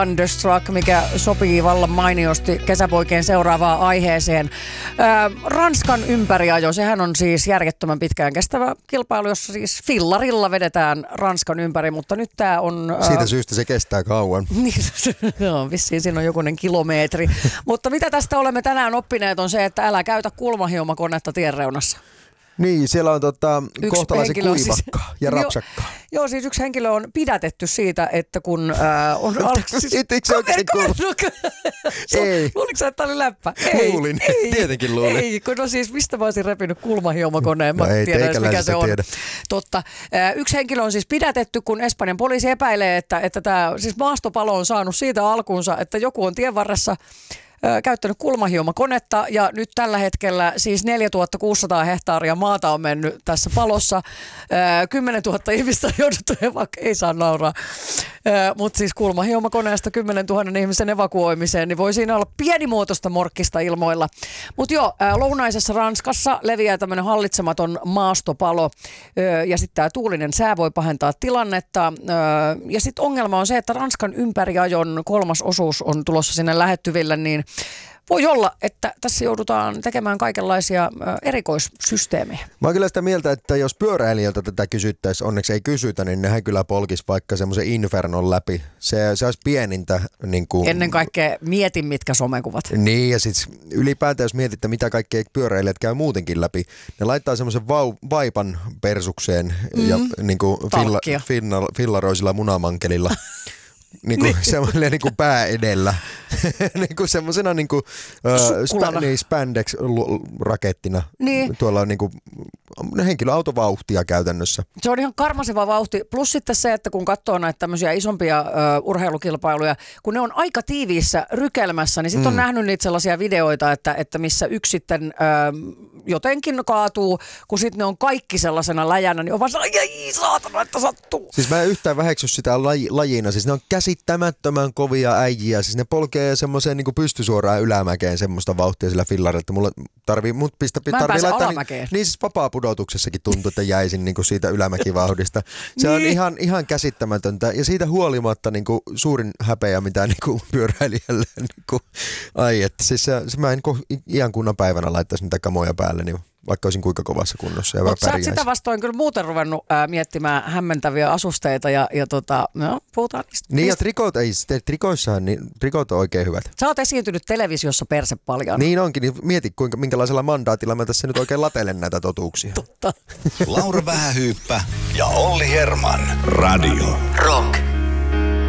Thunderstruck, mikä sopii vallan mainiosti kesäpoikien seuraavaan aiheeseen. Ranskan ympäriajo, sehän on siis järjettömän pitkään kestävä kilpailu, jossa siis fillarilla vedetään Ranskan ympäri, mutta nyt tää on... Siitä syystä se kestää kauan. Joo, vissiin siinä on jokunen kilometri. Mutta mitä tästä olemme tänään oppineet on se, että älä käytä kulmahiomakonetta tienreunassa. Niin, siellä on kohtalaisen kuivakka ja rapsakka. Joo, siis yksi henkilö on pidätetty siitä, että kun on... Eikö se oikein kuulu? Ei. Luuliko sä, että oli läppä? Luulin, tietenkin luulin. Ei, kun no siis mistä mä olisin repinyt kulmahiomakoneen, mä tiedän mikä se on. Tiedä. Totta. Yksi henkilö on siis pidätetty, kun Espanjan poliisi epäilee, että tämä siis maastopalo on saanut siitä alkuunsa, että joku on tien varressa käyttänyt kulmahiomakonetta ja nyt tällä hetkellä siis 4600 hehtaaria maata on mennyt tässä palossa. 10 000 ihmistä on jouduttu ei saa nauraa, mutta siis kulmahiomakoneesta 10 000 ihmisen evakuoimiseen, niin voi siinä olla pienimuotoista morkkista ilmoilla. Mutta joo, lounaisessa Ranskassa leviää tämmöinen hallitsematon maastopalo ja sitten tämä tuulinen sää voi pahentaa tilannetta. Ja sitten ongelma on se, että Ranskan ympäriajon 3. osuus on tulossa sinne lähettyville, niin voi olla, että tässä joudutaan tekemään kaikenlaisia erikoissysteemejä. Mä oon kyllä sitä mieltä, että jos pyöräilijältä tätä kysyttäisiin, onneksi ei kysytä, niin nehän kyllä polkisi vaikka semmoisen infernon läpi. Se olisi pienintä. Niin kuin... Ennen kaikkea mietin, mitkä somekuvat. Niin, ja sitten ylipäätään jos mietitte, mitä kaikkea pyöräilijät käy muutenkin läpi, ne laittaa semmoisen vaipan persukseen ja niin kuin fillaroisilla munamankelilla. Niinku semmoinen niinku pää edellä. Niinku semmosena niinku spandex rakettina. Niin. Tuolla on niinku henkilöautovauhtia käytännössä. Se on ihan karmaseva vauhti. Plus sitten se, että kun katsoo näitä tämmöisiä isompia urheilukilpailuja, kun ne on aika tiiviissä rykelmässä, niin sitten on nähnyt niitä sellaisia videoita, että missä yksi sitten jotenkin kaatuu, kun sitten ne on kaikki sellaisena läjänä, niin on vaan ai saatana, että sattuu. Siis mä en yhtään väheksy sitä lajina. Siis ne on käsittämättömän kovia äijiä. Siis ne polkee semmoiseen niin pystysuoraan ylämäkeen semmoista vauhtia sillä fillarilla, että mulla tarvii laittaa niin siis vapaa-pudotuksessakin tuntuu, että jäisin niin kuin siitä ylämäkivauhdista. Se on ihan käsittämätöntä ja siitä huolimatta niin kuin suurin häpeä, mitä niin kuin pyöräilijälle että siis se mä en iän kunnan päivänä laittaisi niitä kamoja päälle, niin vaikka olisin kuinka kovassa kunnossa ja mutta sä oot sitä vastoin kyllä muuten ruvennut miettimään hämmentäviä asusteita ja puhutaan niistä. Niin ja trikoit on oikein hyvät. Sä oot esiintynyt televisiossa perse paljon. Niin onkin, niin mieti minkälaisella mandaatilla mä tässä nyt oikein latelen näitä totuuksia. Totta. Laura Vähähyyppä ja Olli Herman. Radio Rock.